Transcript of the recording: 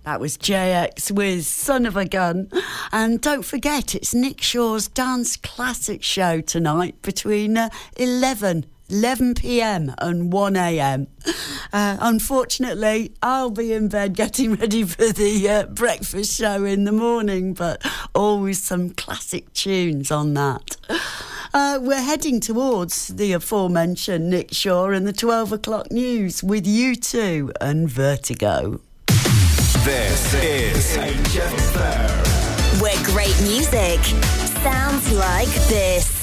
That was JX with Son of a Gun. And don't forget, it's Nick Shaw's Dance Classic show tonight between 11 p.m. and 1 a.m. Unfortunately, I'll be in bed getting ready for the breakfast show in the morning, but always some classic tunes on that. We're heading towards the aforementioned Nick Shaw and the 12 o'clock news with U2 and Vertigo. This is HFM, where great music sounds like this.